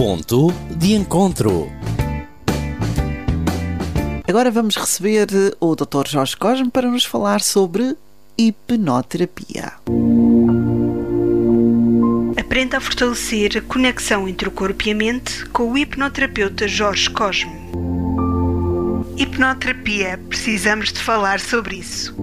Ponto de encontro. Agora vamos receber o Dr. Jorge Cosme para nos falar sobre hipnoterapia. Aprenda a fortalecer a conexão entre o corpo e a mente com o hipnoterapeuta Jorge Cosme. Hipnoterapia, precisamos de falar sobre isso.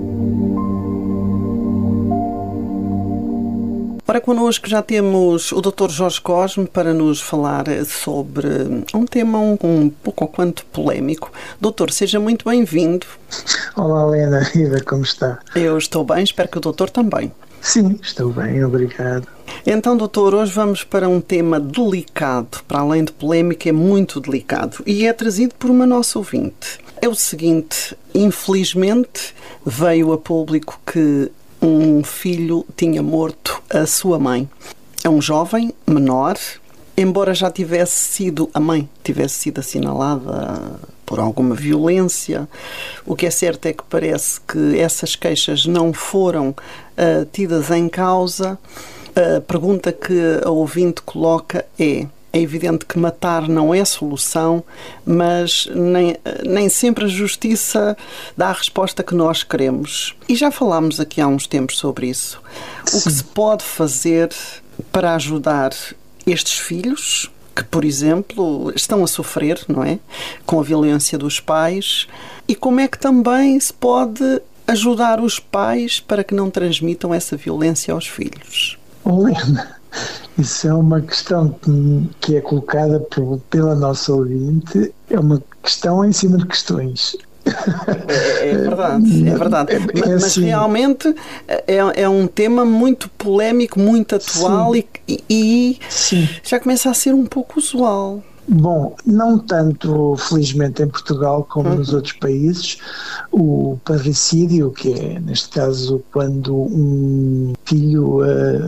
Ora, connosco já temos o Dr. Jorge Cosme para nos falar sobre um tema um pouco ou quanto polémico. Doutor, seja muito bem-vindo. Olá, Helena, Ida, como está? Eu estou bem, espero que o doutor também. Sim, estou bem, obrigado. Então, doutor, hoje vamos para um tema delicado, para além de polémico, é muito delicado, e é trazido por uma nossa ouvinte. É o seguinte, infelizmente veio a público que um filho tinha morto a sua mãe. É um jovem menor, embora já tivesse sido assinalada por alguma violência. O que é certo é que parece que essas queixas não foram tidas em causa. A pergunta que a ouvinte coloca é evidente que matar não é solução, mas nem sempre a justiça dá a resposta que nós queremos. E já falámos aqui há uns tempos sobre isso. O que se pode fazer para ajudar estes filhos que, por exemplo, estão a sofrer, não é? Com a violência dos pais, e como é que também se pode ajudar os pais para que não transmitam essa violência aos filhos? Helena, isso é uma questão que é colocada pela nossa ouvinte, é uma questão em cima de questões. É verdade. Mas assim, realmente é um tema muito polémico, muito atual e já começa a ser um pouco usual. Bom, não tanto, felizmente, em Portugal como nos outros países. O parricídio, que é, neste caso, quando um filho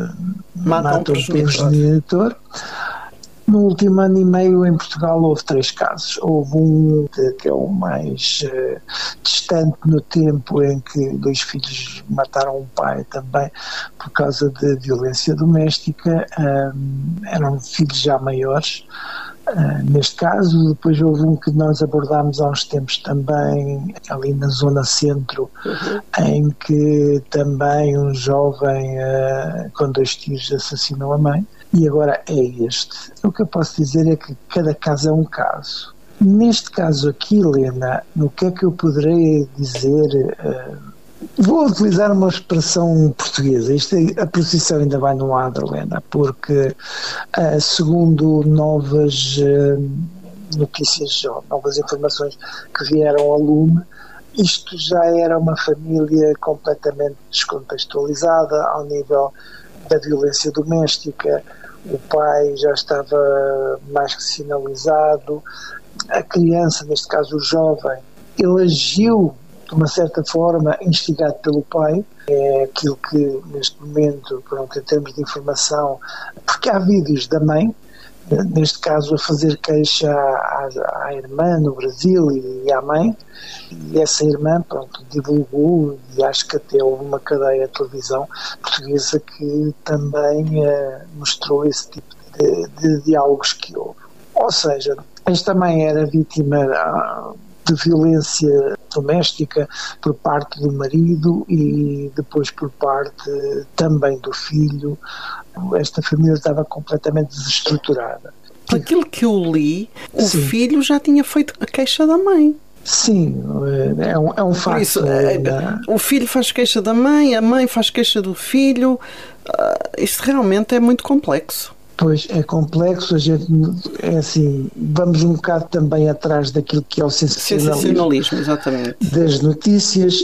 mata um progenitor. No último ano e meio, em Portugal, houve 3 casos. Houve um que é o mais distante no tempo, em que 2 filhos mataram um pai também por causa de violência doméstica. Eram filhos já maiores. Neste caso, depois houve um que nós abordámos há uns tempos também, ali na zona centro, em que também um jovem com 2 tiros assassinou a mãe, e agora é este. O que eu posso dizer é que cada caso é um caso. Neste caso aqui, Helena, o que é que eu poderei dizer? Vou utilizar uma expressão portuguesa. A posição ainda vai no ar, Helena, porque segundo novas notícias, novas informações que vieram ao lume, isto já era uma família completamente descontextualizada ao nível da violência doméstica. O pai já estava mais que sinalizado. A criança, neste caso o jovem, ele agiu de uma certa forma instigado pelo pai. É aquilo que neste momento, pronto, em termos de informação, porque há vídeos da mãe, neste caso a fazer queixa à irmã no Brasil e à mãe, e essa irmã, pronto, divulgou, e acho que até houve uma cadeia de televisão portuguesa que também mostrou esse tipo de diálogos que houve. Ou seja, esta mãe era vítima de violência doméstica por parte do marido e depois por parte também do filho. Esta família estava completamente desestruturada. Por aquilo que eu li, o filho já tinha feito a queixa da mãe. Sim, é um facto. Isso, o filho faz queixa da mãe, a mãe faz queixa do filho. Isto realmente é muito complexo. Pois, é complexo, a gente, é assim, vamos um bocado também atrás daquilo que é o sensacionalismo exatamente, das notícias,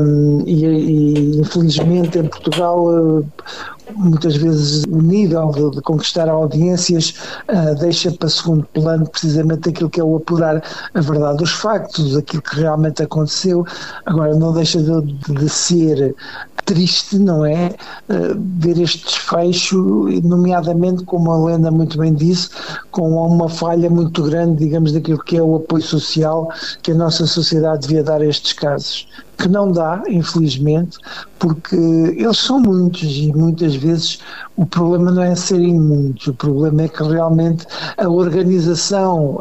e infelizmente em Portugal muitas vezes o nível de conquistar audiências deixa para segundo plano precisamente aquilo que é o apurar a verdade dos factos, aquilo que realmente aconteceu. Agora, não deixa de ser triste, não é? Ver este desfecho, nomeadamente, como a Helena muito bem disse, com uma falha muito grande, digamos, daquilo que é o apoio social que a nossa sociedade devia dar a estes casos. que não dá, infelizmente, porque eles são muitos e muitas vezes o problema não é serem muitos, o problema é que realmente a organização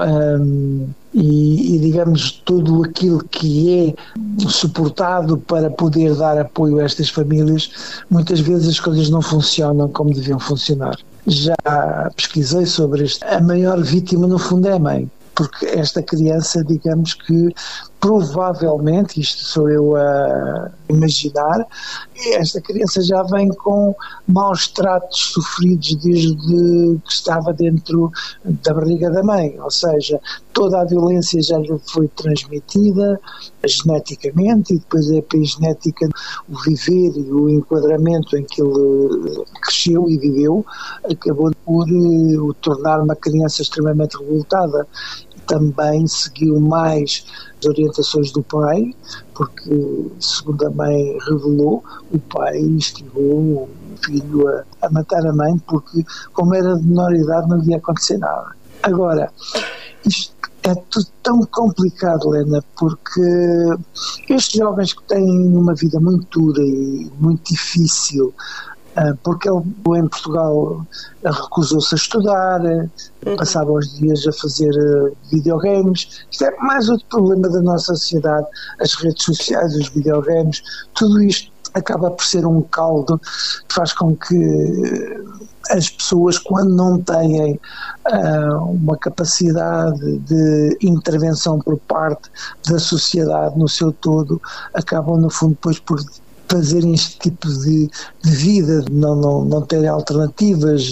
e digamos tudo aquilo que é suportado para poder dar apoio a estas famílias, muitas vezes as coisas não funcionam como deviam funcionar. Já pesquisei sobre isto. A maior vítima no fundo é a mãe, porque esta criança, digamos que provavelmente, isto sou eu a imaginar, esta criança já vem com maus tratos sofridos desde que estava dentro da barriga da mãe, ou seja, toda a violência já lhe foi transmitida geneticamente e depois a epigenética, o viver e o enquadramento em que ele cresceu e viveu, acabou por o tornar uma criança extremamente revoltada. Também seguiu mais as orientações do pai, porque, segundo a mãe revelou, o pai instigou o filho a matar a mãe, porque, como era de menor idade, não devia acontecer nada. Agora, isto é tudo tão complicado, Helena, porque estes jovens que têm uma vida muito dura e muito difícil, porque ele em Portugal recusou-se a estudar, passava os dias a fazer videogames. Isto é mais outro problema da nossa sociedade, as redes sociais, os videogames, tudo isto acaba por ser um caldo que faz com que as pessoas, quando não têm uma capacidade de intervenção por parte da sociedade no seu todo, acabam no fundo depois por fazerem este tipo de vida, não terem alternativas.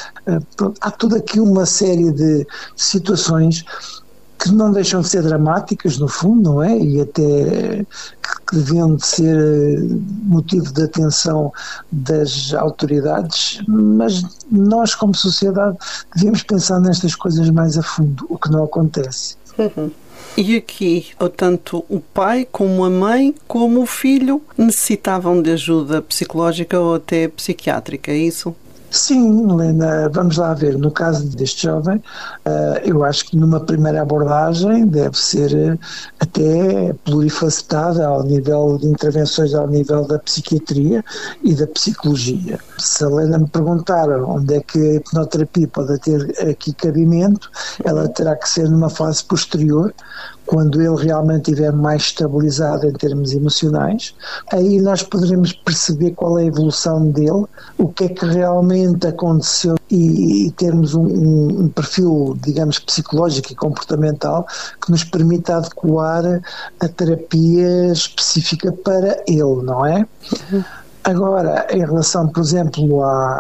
Há toda aqui uma série de situações que não deixam de ser dramáticas, no fundo, não é? E até que deviam de ser motivo de atenção das autoridades, mas nós, como sociedade, devíamos pensar nestas coisas mais a fundo, o que não acontece. Uhum. E aqui, tanto o pai como a mãe, como o filho, necessitavam de ajuda psicológica ou até psiquiátrica, é isso? Sim, Helena, vamos lá ver. No caso deste jovem, eu acho que numa primeira abordagem deve ser até plurifacetada ao nível de intervenções ao nível da psiquiatria e da psicologia. Se a Helena me perguntar onde é que a hipnoterapia pode ter aqui cabimento, ela terá que ser numa fase posterior, quando ele realmente estiver mais estabilizado em termos emocionais. Aí nós poderemos perceber qual é a evolução dele, o que é que realmente aconteceu e termos um perfil, digamos, psicológico e comportamental que nos permita adequar a terapia específica para ele, não é? Uhum. Agora, em relação, por exemplo,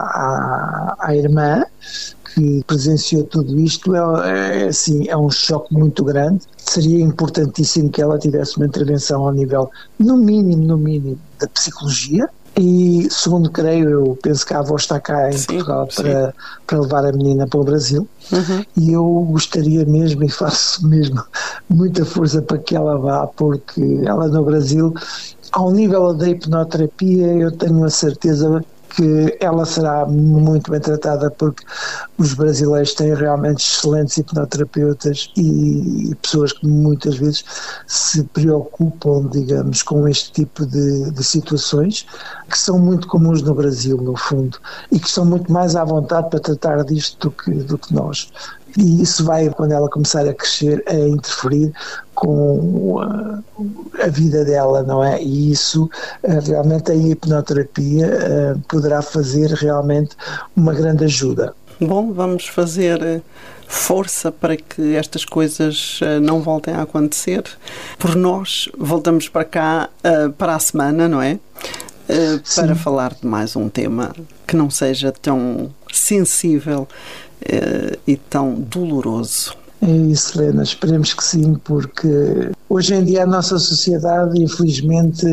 à irmã, que presenciou tudo isto, é um choque muito grande. Seria importantíssimo que ela tivesse uma intervenção ao nível, no mínimo, da psicologia. E, segundo creio, eu penso que a avó está cá em Portugal para levar a menina para o Brasil. Uhum. E eu gostaria mesmo, e faço mesmo muita força para que ela vá, porque ela no Brasil, ao nível da hipnoterapia, eu tenho a certeza que ela será muito bem tratada, porque os brasileiros têm realmente excelentes hipnoterapeutas e pessoas que muitas vezes se preocupam, digamos, com este tipo de situações que são muito comuns no Brasil, no fundo, e que estão muito mais à vontade para tratar disto do que nós. E isso vai, quando ela começar a crescer, a interferir com a vida dela, não é? E isso, realmente, a hipnoterapia poderá fazer realmente uma grande ajuda. Bom, vamos fazer força para que estas coisas não voltem a acontecer. Por nós, voltamos para cá para a semana, não é? Para falar de mais um tema que não seja tão sensível e tão doloroso. É isso, Helena, esperemos que sim, porque hoje em dia a nossa sociedade, infelizmente,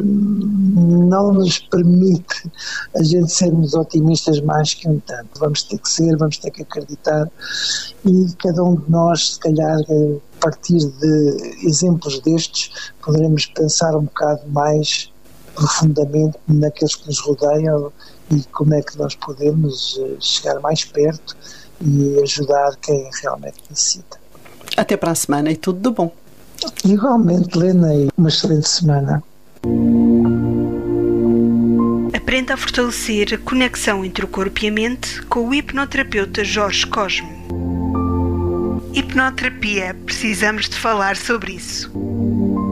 não nos permite a gente sermos otimistas mais que um tanto. Vamos ter que ser, vamos ter que acreditar, e cada um de nós, se calhar, a partir de exemplos destes, poderemos pensar um bocado mais profundamente naqueles que nos rodeiam e como é que nós podemos chegar mais perto e ajudar quem realmente necessita. Até para a semana e tudo de bom. Igualmente, Helena, e uma excelente semana. Aprenda a fortalecer a conexão entre o corpo e a mente com o hipnoterapeuta Jorge Cosme. Hipnoterapia, precisamos de falar sobre isso.